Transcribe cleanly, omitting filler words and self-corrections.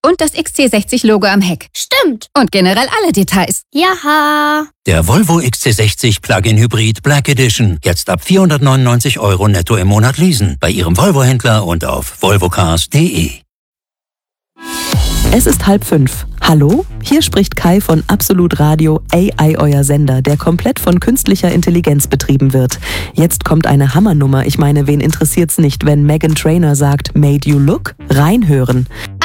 Und das XC60-Logo am Heck. Stimmt. Und generell alle Details. Jaha. Der Volvo XC60 Plug-in Hybrid Black Edition. Jetzt ab 499 € netto im Monat leasen. Bei Ihrem Volvo-Händler und auf volvocars.de. Es ist 4:30. Hallo? Hier spricht Kai von Absolut Radio AI, euer Sender, der komplett von künstlicher Intelligenz betrieben wird. Jetzt kommt eine Hammernummer. Ich meine, wen interessiert's nicht, wenn Meghan Trainor sagt, made you look? Reinhören.